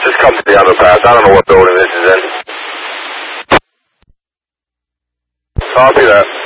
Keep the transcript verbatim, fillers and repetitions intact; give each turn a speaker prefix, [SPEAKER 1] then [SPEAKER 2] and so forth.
[SPEAKER 1] Just come to the underpass. I don't know what building this is in. Copy that.